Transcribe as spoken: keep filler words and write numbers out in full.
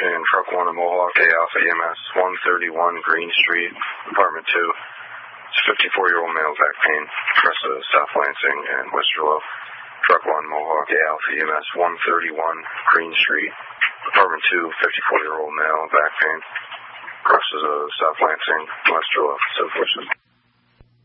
attention, truck one at Mohawk, A Alpha E M S, one thirty-one Green Street, apartment two. It's a fifty-four-year-old male, back pain, rest of South Lansing and Westerlo. Truck one, Mohawk, A Alpha E M S, one thirty-one Green Street, apartment two, fifty-four-year-old male, back pain, rest of South Lansing, Westerlo, South West.